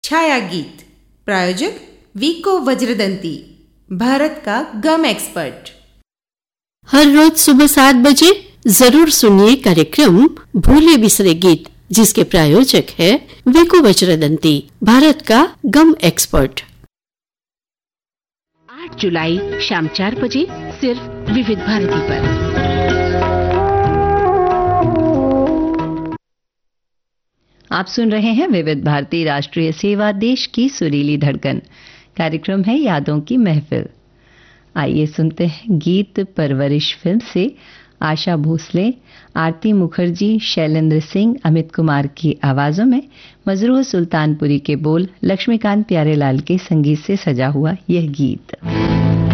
छाया गीत, प्रायोजक वीको वज्रदंती, भारत का गम एक्सपर्ट। हर रोज सुबह 7 बजे जरूर सुनिए कार्यक्रम भूले बिसरे गीत, जिसके प्रायोजक है वीको वज्रदंती, भारत का गम एक्सपर्ट। 8 जुलाई शाम 4 बजे सिर्फ विविध भारती पर। आप सुन रहे हैं विविध भारती राष्ट्रीय सेवा, देश की सुरीली धड़कन। कार्यक्रम है यादों की महफिल। आइए सुनते हैं गीत परवरिश फिल्म से आशा भोसले, आरती मुखर्जी, शैलेंद्र सिंह, अमित कुमार की आवाजों में मजरूह सुल्तानपुरी के बोल, लक्ष्मीकांत प्यारेलाल के संगीत से सजा हुआ यह गीत।